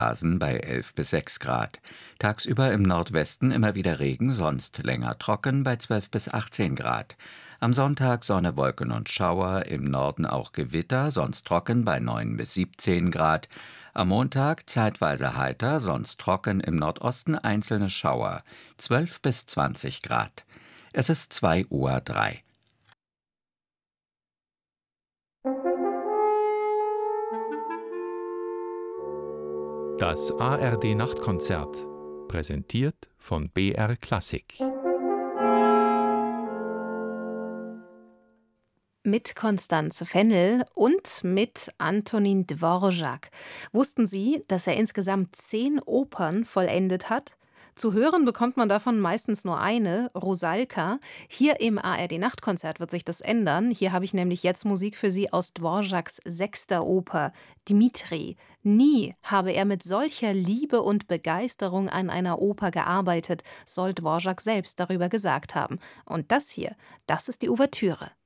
Phasen bei 11 bis 6 Grad. Tagsüber im Nordwesten immer wieder Regen, sonst länger trocken bei 12 bis 18 Grad. Am Sonntag Sonne, Wolken und Schauer, im Norden auch Gewitter, sonst trocken bei 9 bis 17 Grad. Am Montag zeitweise heiter, sonst trocken, im Nordosten einzelne Schauer, 12 bis 20 Grad. Es ist 2:03 Uhr. Das ARD Nachtkonzert, präsentiert von BR Klassik. Mit Constanze Fennel und mit Antonín Dvořák. Wussten Sie, dass er insgesamt 10 Opern vollendet hat? Zu hören bekommt man davon meistens nur eine, Rusalka. Hier im ARD-Nachtkonzert wird sich das ändern. Hier habe ich nämlich jetzt Musik für Sie aus Dvořáks 6. Oper, Dmitri. Nie habe er mit solcher Liebe und Begeisterung an einer Oper gearbeitet, soll Dvořák selbst darüber gesagt haben. Und das hier, das ist die Ouvertüre.